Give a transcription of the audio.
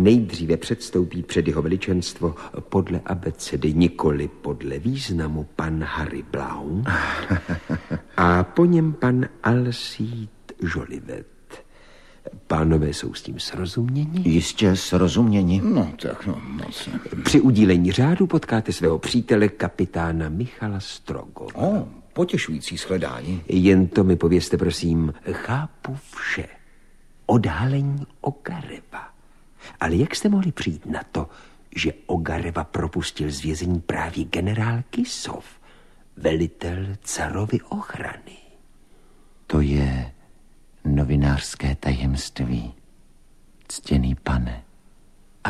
nejdříve předstoupí před jeho veličenstvo podle abecedy, nikoli podle významu, pan Harry Blount a po něm pan Alcide Jolivet. Pánové jsou s tím srozuměni? Jistě srozuměni. No tak, moc. Při udílení řádu potkáte svého přítele kapitána Michala Strogova. Potěšující shledání. Jen to mi povězte, prosím, chápu vše. Odhalení Ogareva. Ale jak jste mohli přijít na to, že Ogareva propustil z vězení právě generál Kisov, velitel carovy ochrany? To je novinářské tajemství, ctěný pane.